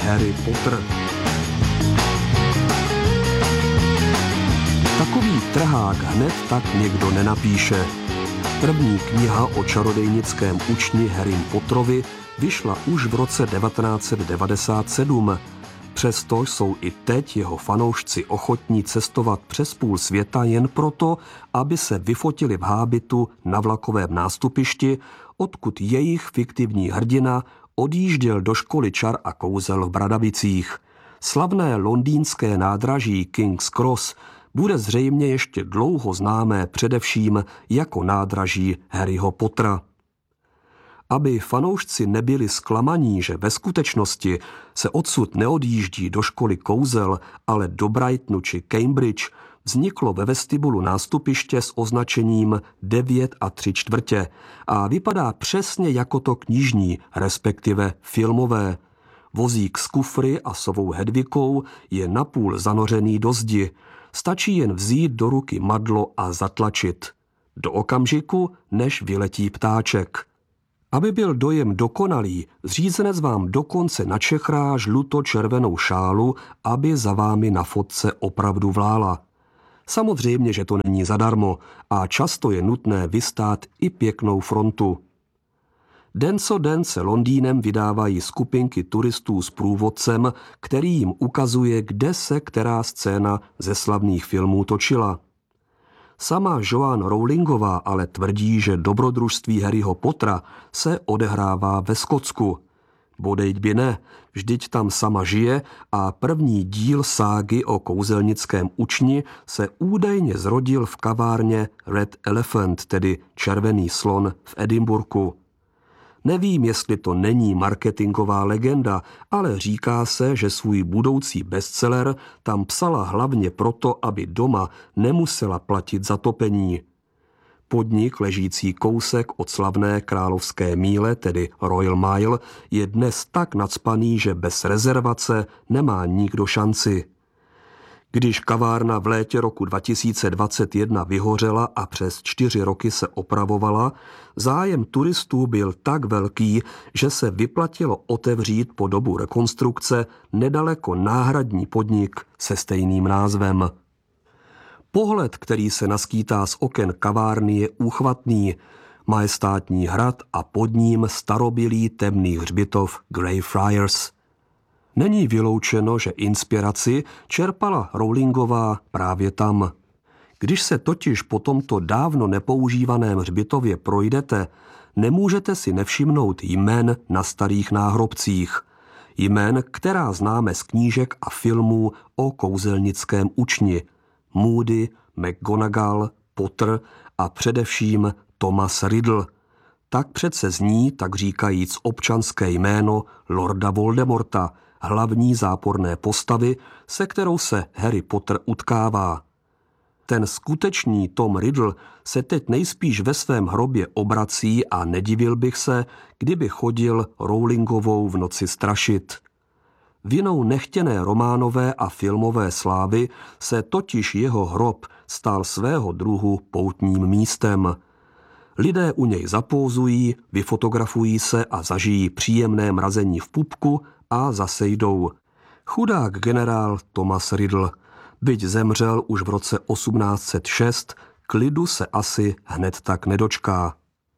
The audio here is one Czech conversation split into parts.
Harry Potter. Takový trhák hned tak někdo nenapíše. První kniha o čarodejnickém učni Harrym Potterovi vyšla už v roce 1997. Přesto jsou i teď jeho fanoušci ochotní cestovat přes půl světa jen proto, aby se vyfotili v hábitu na vlakovém nástupišti, odkud jejich fiktivní hrdina odjížděl do školy čar a kouzel v Bradavicích. Slavné londýnské nádraží King's Cross bude zřejmě ještě dlouho známé především jako nádraží Harryho Pottera. Aby fanoušci nebyli zklamaní, že ve skutečnosti se odsud neodjíždí do školy kouzel, ale do Brightonu či Cambridge, vzniklo ve vestibulu nástupiště s označením 9 3/4 a vypadá přesně jako to knižní, respektive filmové. Vozík s kufry a sovou Hedvikou je napůl zanořený do zdi. Stačí jen vzít do ruky madlo a zatlačit. Do okamžiku, než vyletí ptáček. Aby byl dojem dokonalý, zřízenec vám dokonce načechrá žluto-červenou šálu, aby za vámi na fotce opravdu vlála. Samozřejmě, že to není zadarmo a často je nutné vystát i pěknou frontu. Den co den se Londýnem vydávají skupinky turistů s průvodcem, který jim ukazuje, kde se která scéna ze slavných filmů točila. Sama Joanne Rowlingová ale tvrdí, že dobrodružství Harryho Pottera se odehrává ve Skotsku. Bodejť by ne, vždyť tam sama žije a první díl ságy o kouzelnickém učni se údajně zrodil v kavárně Red Elephant, tedy Červený slon v Edinburghu. Nevím, jestli to není marketingová legenda, ale říká se, že svůj budoucí bestseller tam psala hlavně proto, aby doma nemusela platit za topení. Podnik ležící kousek od slavné královské míle, tedy Royal Mile, je dnes tak nacpaný, že bez rezervace nemá nikdo šanci. Když kavárna v létě roku 2021 vyhořela a přes 4 roky se opravovala, zájem turistů byl tak velký, že se vyplatilo otevřít po dobu rekonstrukce nedaleko náhradní podnik se stejným názvem. Pohled, který se naskýtá z oken kavárny, je úchvatný. Majestátní hrad a pod ním starobylý temný hřbitov Greyfriars. Není vyloučeno, že inspiraci čerpala Rowlingová právě tam. Když se totiž po tomto dávno nepoužívaném hřbitově projdete, nemůžete si nevšimnout jmen na starých náhrobcích. Jmen, která známe z knížek a filmů o kouzelnickém učni. Moody, McGonagall, Potter a především Thomas Riddle. Tak přece zní, tak říkajíc, občanské jméno Lorda Voldemorta, hlavní záporné postavy, se kterou se Harry Potter utkává. Ten skutečný Tom Riddle se teď nejspíš ve svém hrobě obrací a nedivil bych se, kdyby chodil Rowlingovou v noci strašit. Vinou nechtěné románové a filmové slávy se totiž jeho hrob stal svého druhu poutním místem. Lidé u něj zapózují, vyfotografují se a zažijí příjemné mrazení v pupku a zase jdou. Chudák generál Thomas Riddle, byť zemřel už v roce 1806, klidu se asi hned tak nedočká.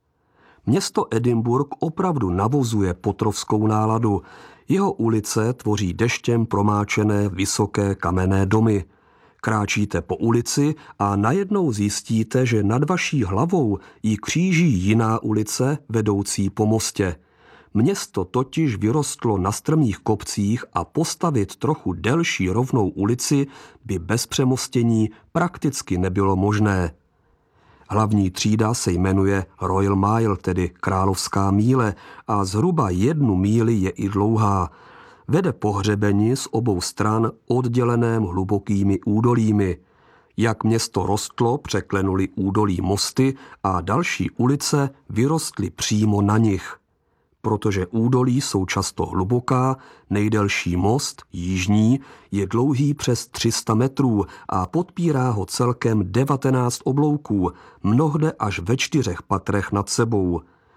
Město Edinburgh opravdu navozuje potrovskou náladu. Jeho ulice tvoří deštěm promáčené vysoké kamenné domy. Kráčíte po ulici a najednou zjistíte, že nad vaší hlavou ji kříží jiná ulice vedoucí po mostě. Město totiž vyrostlo na strmých kopcích a postavit trochu delší rovnou ulici by bez přemostění prakticky nebylo možné. Hlavní třída se jmenuje Royal Mile, tedy Královská míle, a zhruba 1 míli je i dlouhá. Vede po hřebeni z obou stran odděleném hlubokými údolími. Jak město rostlo, překlenuli údolí mosty a další ulice vyrostly přímo na nich. Protože údolí jsou často hluboká, nejdelší most, jižní, je dlouhý přes 300 metrů a podpírá ho celkem 19 oblouků, mnohde až ve 4 patrech nad sebou.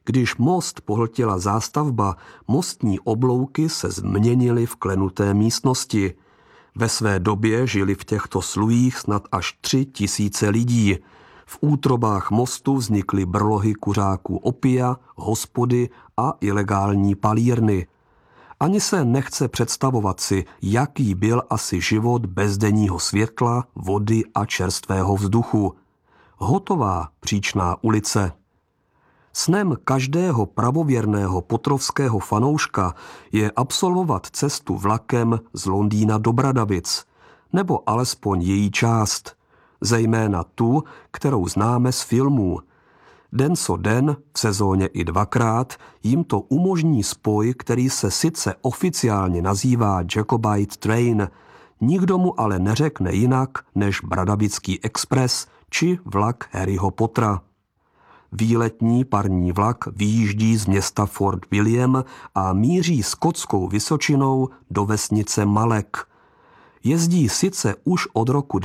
Když most pohltila zástavba, mostní oblouky se změnily v klenuté místnosti. Ve své době žili v těchto slujích snad až 3 000 lidí. V útrobách mostu vznikly brlohy kuřáků opia, hospody a ilegální palírny. Ani se nechce představovat si, jaký byl asi život bez denního světla, vody a čerstvého vzduchu. Hotová příčná ulice. Snem každého pravověrného potrovského fanouška je absolvovat cestu vlakem z Londýna do Bradavic, nebo alespoň její část, zejména tu, kterou známe z filmů. Den co den, v sezóně i 2krát, jim to umožní spoj, který se sice oficiálně nazývá Jacobite Train, nikdo mu ale neřekne jinak než Bradavický expres či vlak Harryho Pottera. Výletní parní vlak vyjíždí z města Fort William a míří Skotskou Vysočinou do vesnice Malek. Jezdí sice už od roku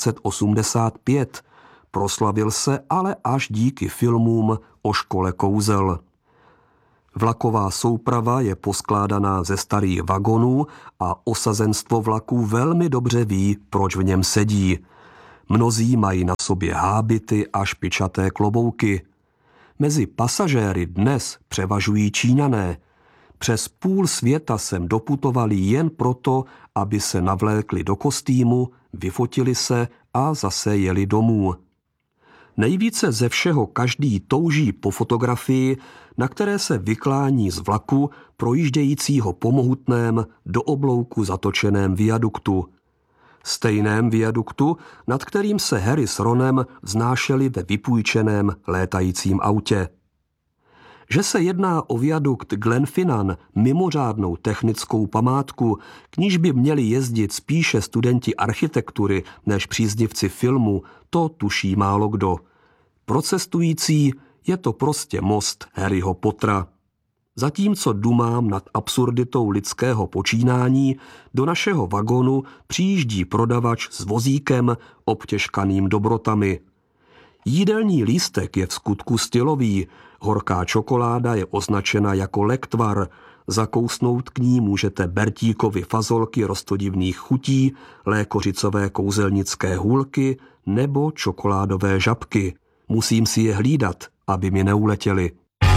1985, proslavil se ale až díky filmům o škole kouzel. Vlaková souprava je poskládaná ze starých vagonů a osazenstvo vlaků velmi dobře ví, proč v něm sedí. Mnozí mají na sobě hábity a špičaté klobouky. Mezi pasažéry dnes převažují Číňané. Přes půl světa sem doputovali jen proto, aby se navlékli do kostýmu, vyfotili se a zase jeli domů. Nejvíce ze všeho každý touží po fotografii, na které se vyklání z vlaku projíždějícího po mohutném, do oblouku zatočeném viaduktu. Stejném viaduktu, nad kterým se Harry s Ronem vznášeli ve vypůjčeném létajícím autě. Že se jedná o viadukt Glenfinnan, mimořádnou technickou památku, k níž by měli jezdit spíše studenti architektury než příznivci filmu, to tuší málo kdo. Pro cestující je to prostě most Harryho Pottera. Zatímco dumám nad absurditou lidského počínání, do našeho vagonu přijíždí prodavač s vozíkem obtěžkaným dobrotami. Jídelní lístek je vskutku stylový, horká čokoláda je označena jako lektvar, zakousnout k ní můžete Bertíkovy fazolky roztodivných chutí, lékořicové kouzelnické hůlky nebo čokoládové žabky. Musím si je hlídat, aby mi neuletěly.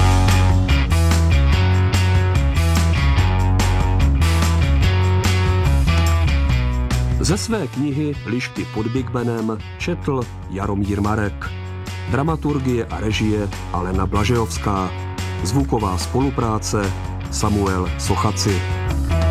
Ze své knihy Lišky pod Big Benem četl Jaromír Marek. Dramaturgie a režie Alena Blažejovská. Zvuková spolupráce Samuel Sochaci.